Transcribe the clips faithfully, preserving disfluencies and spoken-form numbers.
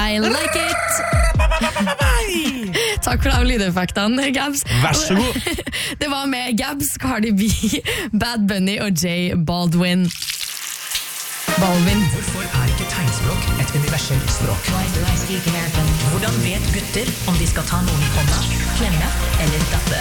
I like it. Takk for de lydeffektene, Gabs. Vær så god. Det var med Gabs, Cardi B, Bad Bunny og J Baldwin. Baldwin. Hvorfor er ikke tegnspråk et universelt språk? Hvordan vet gutter om de skal ta noen i hånda, klemme eller datte?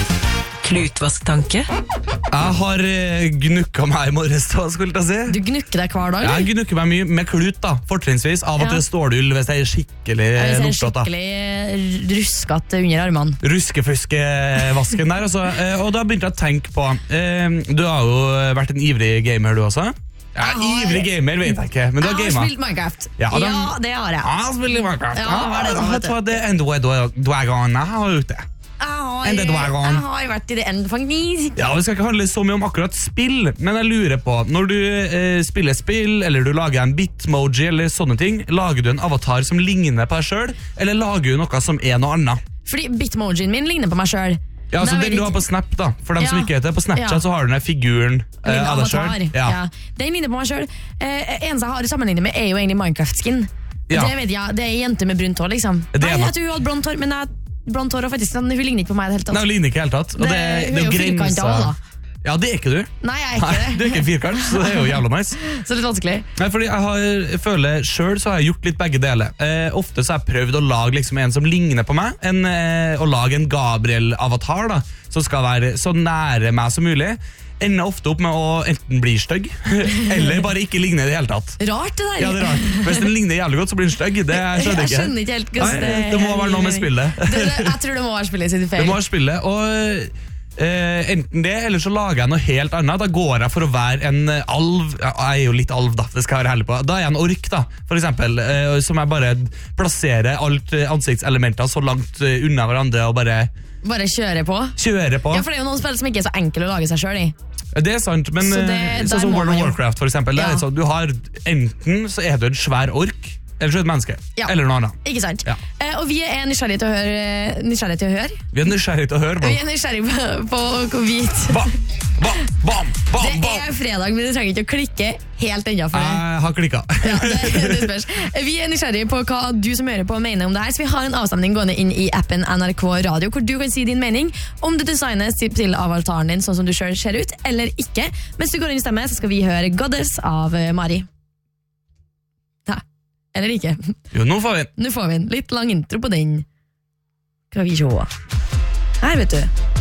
Klutvasktanke? Jeg har eh, gnukket meg i morges, da, skulle jeg si. Du gnukker deg hver dag? Jeg gnukker meg mye med klut, da, fortrinnsvis, av at Ja. det er stålull hvis jeg er skikkelig Jeg vil si luktet, da. skikkelig ruskete under armene. Ruskeføskevasken der, altså. Eh, Og da begynte jeg å tenke på eh, Du har jo vært en ivrig gamer, du også. Ja, Jeg har- ivrig gamer vet jeg ikke, men du har Jeg har gamet. spilt Minecraft. Ja, Ja, den- det har jeg. Ja, jeg spiller Minecraft. Ja, hva er det som Ja, heter? vet du hva, det er Ender Dragon jeg har ute. Jeg har, Ender Dragon. jeg har vært i det enden, faktisk. Ja, det skal ikke handle så mye om akkurat spill, men jeg lurer på, når du eh, spiller spill, eller du lager en bitmoji eller sånne ting, lager du en avatar som ligner på deg selv, eller lager du noe som er noe annet? Fordi bitmojien min ligner på meg selv. Ja, altså Men jeg den du vet har på Snap da, for dem Ja. som ikke vet det, på Snapchat Ja. så har du den figuren eh, Min av deg avatar. selv. Ja. Ja. Den ligner på meg selv. Eh, eneste jeg har sammenlignet med er jo egentlig Minecraft-skin. Ja. Det vet jeg, det er en jente med brunt hår, liksom. Det er Nei, nok- jeg tror hun hadde blondt hår, men jeg, blondt hår og faktisk, hun ligner ikke på meg i det hele tatt. Nei, hun ligner ikke helt tatt. Og Det- det, hun er jo firkantet grenser- også, da. Ja, det er ikke du. Nei, jeg er Nei, ikke du er det. ikke en firkant, så det er jo jævla nice. Så litt vanskelig. Nei, fordi jeg, har, jeg føler selv så har jeg gjort litt begge deler. Eh, ofte så har jeg prøvd å lage liksom en som ligner på meg, en, eh, å lage en Gabriel-avatar da, som skal være så nære meg som mulig. Ender ofte opp med å enten bli stygg, eller bare ikke ligne i det hele tatt. Rart det der. Ja, det er rart. Hvis den ligner jævlig godt, så blir den stygg. Det skjønner jeg Jeg ikke. skjønner ikke helt hvordan Nei, det må være noe med spillet. Det, det, jeg tror det må være spillet sitt feil. Det må være spillet, og eh, enten det, eller så lager jeg noe helt annet. Da går jeg for å være en eh, alv. Ja, jeg er jo litt alv, da, det skal jeg være ærlig på. Da er jeg en ork, da, for eksempel, eh, som jeg bare plasserer alt eh, ansiktselementer så langt eh, unna hverandre, og bare Bare kjøre på. kjører på. Ja, for det er jo noen spill som ikke er så enkle å lage seg selv i. Det er sant, men Så det- eh, der sånn som må World man of jo- Warcraft, for eksempel, det Ja. er sånn, du har enten så er du en svær ork, eller så er du et menneske, Ja. eller noe annet. Ikke sant? Ja. Eh, og vi er nysgjerrige til å høre, nysgjerrige til å høre. Vi er nysgjerrige til å høre, bro. Vi er nysgjerrige på, på hvor hvit. Bam, bam, bam, bam, Det bam. er fredag, men du trenger ikke å klikke helt ennå for det. Jeg har klikket. Ja, det, det spørs. Vi er nysgjerrige på hva du som hører på mener om det her, så vi har en avstemning gående inn i appen N R K Radio, hvor du kan si din mening om det designes til, til avataren din sånn som du selv ser ut, eller ikke. Mens du går inn i stemme, så skal vi høre Goddess av eh, Mari. Hæ? Eller ikke. Jo, nå får vi den. Nå får vi en litt lang intro på den. Skal vi se. Her, vet du.